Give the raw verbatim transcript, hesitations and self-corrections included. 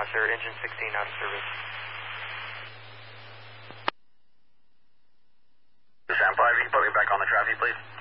sir. Engine sixteen out of service. Sam five, you can put me back on the traffic, please.